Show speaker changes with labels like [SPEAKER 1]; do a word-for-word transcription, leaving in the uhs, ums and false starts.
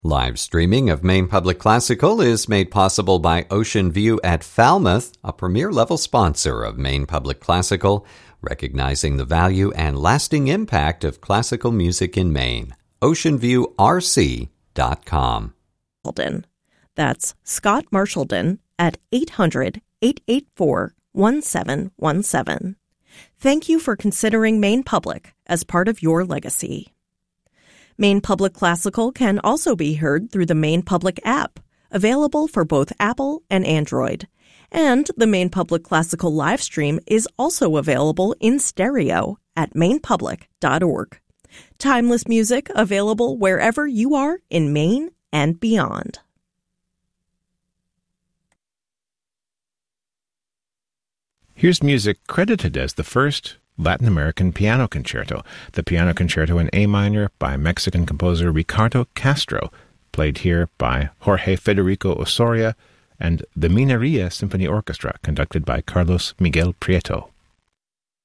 [SPEAKER 1] Live streaming of Maine Public Classical is made possible by Ocean View at Falmouth, a premier-level sponsor of Maine Public Classical, recognizing the value and lasting impact of classical music in Maine. ocean view r c dot com.
[SPEAKER 2] That's Scott Marshaldon at eight hundred, eight eight four, one seven one seven. Thank you for considering Maine Public as part of your legacy. Maine Public Classical can also be heard through the Maine Public app, available for both Apple and Android. And the Maine Public Classical live stream is also available in stereo at maine public dot org. Timeless music available wherever you are in Maine and beyond.
[SPEAKER 3] Here's music credited as the first Latin American piano concerto, the Piano Concerto in A minor by Mexican composer Ricardo Castro, played here by Jorge Federico Osoria, and the Mineria Symphony Orchestra, conducted by Carlos Miguel Prieto.